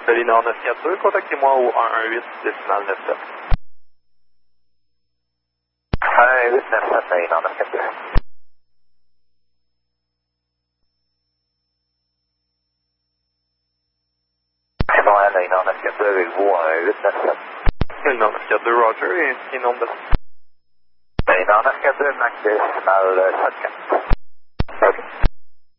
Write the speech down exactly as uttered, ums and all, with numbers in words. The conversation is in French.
Salut Nord neuf quatre deux, contactez-moi au un un huit décimal neuf sept. un un huit neuf sept, salut Nord neuf quatre deux. C'est bon, salut Nord neuf quatre deux avec vous, un un huit neuf sept. Salut Nord neuf quatre deux, Roger, et indiquez nombre de... Salut Nord neuf quatre deux, Mac décimal sept quatre. OK.